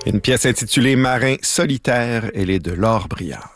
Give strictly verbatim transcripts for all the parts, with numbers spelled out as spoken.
Une pièce intitulée Marin solitaire, elle est de Laure Briard.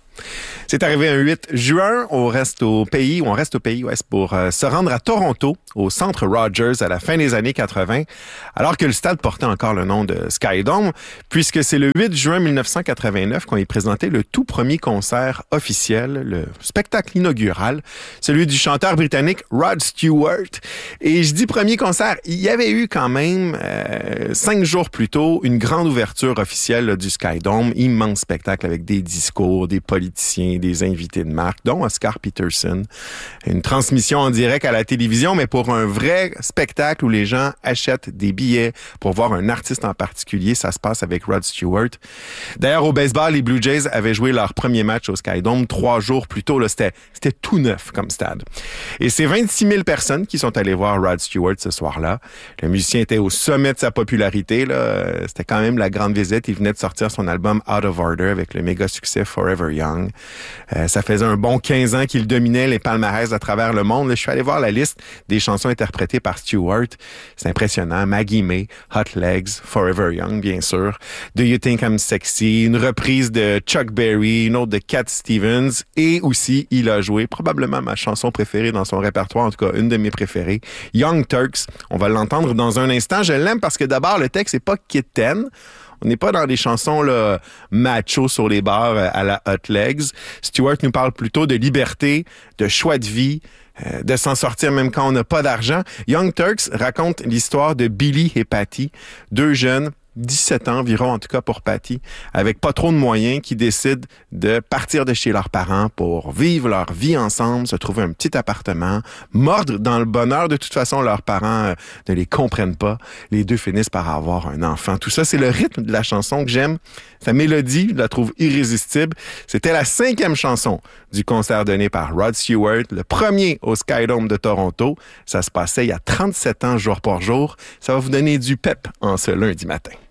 C'est arrivé un huit juin, on reste au pays, ou on reste au pays ouest pour euh, se rendre à Toronto, au Centre Rogers, à la fin des années quatre-vingt, alors que le stade portait encore le nom de Skydome, puisque c'est le huit juin mille neuf cent quatre-vingt-neuf qu'on y présentait le tout premier concert officiel, le spectacle inaugural, celui du chanteur britannique Rod Stewart. Et je dis premier concert, il y avait eu quand même, euh, cinq jours plus tôt, une grande ouverture officielle là, du Skydome, immense spectacle avec des discours, des politiciens, des invités de marque, dont Oscar Peterson. Une transmission en direct à la télévision, mais pour un vrai spectacle où les gens achètent des billets pour voir un artiste en particulier. Ça se passe avec Rod Stewart. D'ailleurs, au baseball, les Blue Jays avaient joué leur premier match au Skydome trois jours plus tôt. Là, c'était, c'était tout neuf comme stade. Et c'est vingt-six mille personnes qui sont allées voir Rod Stewart ce soir-là. Le musicien était au sommet de sa popularité. Là. C'était quand même la grande visite. Il venait de sortir son album Out of Order avec le méga succès Forever Young. Euh, ça faisait un bon quinze ans qu'il dominait les palmarès à travers le monde. Là, je suis allé voir la liste des chansons interprétées par Stewart. C'est impressionnant. Maggie May, Hot Legs, Forever Young, bien sûr. Do You Think I'm Sexy, une reprise de Chuck Berry, une autre de Cat Stevens. Et aussi, il a joué probablement ma chanson préférée dans son répertoire, en tout cas une de mes préférées, Young Turks. On va l'entendre dans un instant. Je l'aime parce que d'abord, le texte n'est pas kitten. On n'est pas dans des chansons là, macho sur les bars à la Hot Legs. Stewart nous parle plutôt de liberté, de choix de vie, euh, de s'en sortir même quand on n'a pas d'argent. Young Turks raconte l'histoire de Billy et Patty, deux jeunes, dix-sept ans environ, en tout cas pour Patty, avec pas trop de moyens, qui décident de partir de chez leurs parents pour vivre leur vie ensemble, se trouver un petit appartement, mordre dans le bonheur. De toute façon, leurs parents euh, ne les comprennent pas. Les deux finissent par avoir un enfant. Tout ça, c'est le rythme de la chanson que j'aime. Sa mélodie, je la trouve irrésistible. C'était la cinquième chanson du concert donné par Rod Stewart, le premier au Skydome de Toronto. Ça se passait il y a trente-sept ans, jour pour jour. Ça va vous donner du pep en ce lundi matin.